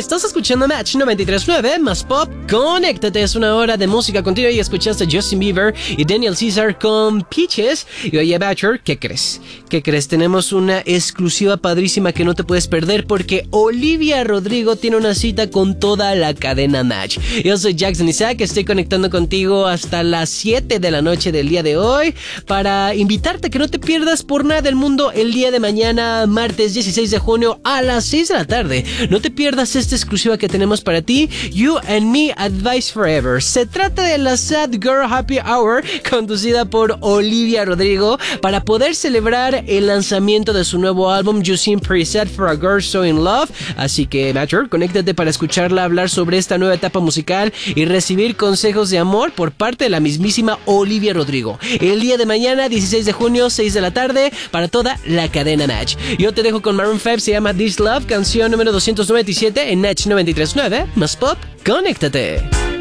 Estás escuchando Match 93.9 más Pop. Conéctate, es una hora de música contigo y escuchaste a Justin Bieber y Daniel Caesar con Peaches. Y oye, Bachelor, ¿qué crees? ¿Qué crees? Tenemos una exclusiva padrísima que no te puedes perder porque Olivia Rodrigo tiene una cita con toda la cadena Match. Yo soy Jackson Isaac, estoy conectando contigo hasta las 7 de la noche del día de hoy para invitarte a que no te pierdas por nada del mundo el día de mañana, martes 16 de junio a las 6 de la tarde. No te pierdas esta exclusiva que tenemos para ti, You and Me Advice Forever. Se trata de la Sad Girl Happy Hour conducida por Olivia Rodrigo para poder celebrar el lanzamiento de su nuevo álbum You Seem Pretty Sad for a Girl So In Love. Así que, Matcher, conéctate para escucharla hablar sobre esta nueva etapa musical y recibir consejos de amor por parte de la mismísima Olivia Rodrigo. El día de mañana, 16 de junio, 6 de la tarde, para toda la cadena Match. Yo te dejo con Maroon 5, se llama This Love, canción número 297 en Match 93.9, más Pop, conéctate.